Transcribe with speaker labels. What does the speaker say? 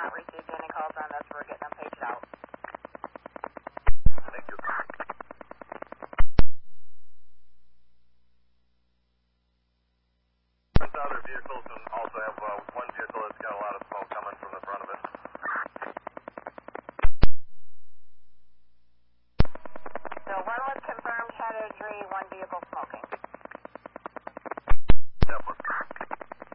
Speaker 1: not received any calls on this. We're getting them paged out.
Speaker 2: Thank you. Other vehicles and also have one vehicle that's got a lot of smoke coming from the front of it.
Speaker 1: So one was confirmed head injury, one vehicle smoking.
Speaker 2: Definitely.